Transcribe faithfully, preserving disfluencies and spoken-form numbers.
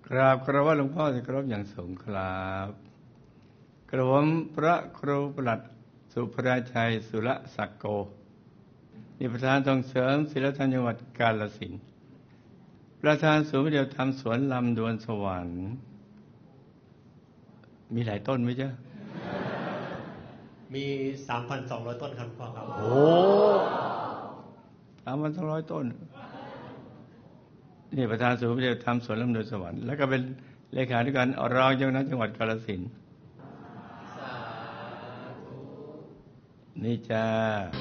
กราบคารวะหลวงพ่อที่เคารพอย่างสูงครับกระผมพระครูประหลัดสุภราชัยสุรศักโกมีประธานส่งเสริมศิลธรรมจังหวัดกาฬสินธุ์ประธานศูนย์วิทยาธรรมสวนลำดวนสวรรค์มีหลายต้นไหมจ๊ะมี สามพันสองร้อย ต้นครับพ่อครับโอ้สามพันสองร้อยต้นนี่ประธานศูนย์วิทยาธรรมสวนลำดวนสวรรค์แล้วก็เป็นเลขาธิการรองเจ้าคณะจังหวัดกาฬสินธุ์นี่จ้า